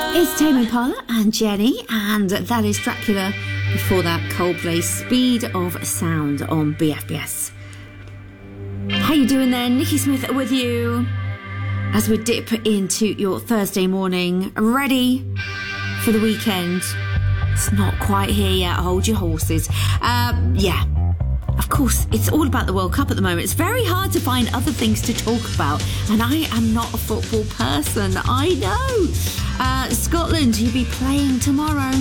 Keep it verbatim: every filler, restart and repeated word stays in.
It's Tame Impala and Jenny, and that is Dracula. Before that, Coldplay, Speed of Sound on B F B S. How you doing there? Nikki Smith with you as we dip into your Thursday morning, ready for the weekend. It's not quite here yet. Hold your horses. Uh, yeah. Of course, it's all about the World Cup at the moment. It's very hard to find other things to talk about, and I am not a football person. I know. Uh, Scotland, you'll be playing tomorrow.